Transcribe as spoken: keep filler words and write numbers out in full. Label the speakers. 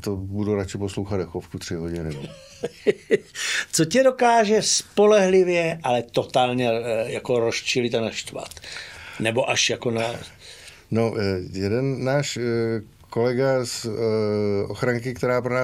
Speaker 1: to budu radši poslouchat dechovku tři hodiny. No.
Speaker 2: Co tě dokáže spolehlivě, ale totálně jako rozčilit a naštvat? Nebo až jako na...
Speaker 1: No, jeden náš kolega z ochranky, která pro nás